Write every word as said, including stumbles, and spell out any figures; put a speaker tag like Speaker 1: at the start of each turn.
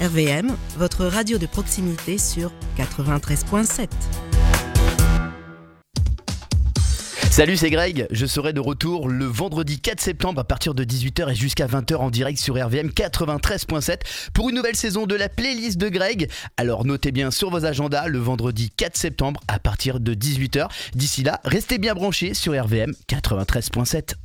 Speaker 1: R V M, votre radio de proximité sur quatre-vingt-treize virgule sept.
Speaker 2: Salut, c'est Greg, je serai de retour le vendredi quatre septembre à partir de dix-huit heures et jusqu'à vingt heures en direct sur R V M quatre-vingt-treize virgule sept pour une nouvelle saison de la playlist de Greg. Alors notez bien sur vos agendas le vendredi quatre septembre à partir de dix-huit heures. D'ici là, restez bien branchés sur R V M quatre-vingt-treize virgule sept.